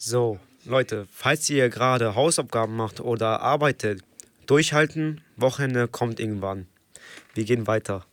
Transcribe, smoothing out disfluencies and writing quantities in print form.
So, Leute, falls ihr gerade Hausaufgaben macht oder arbeitet, durchhalten, Wochenende kommt irgendwann. Wir gehen weiter.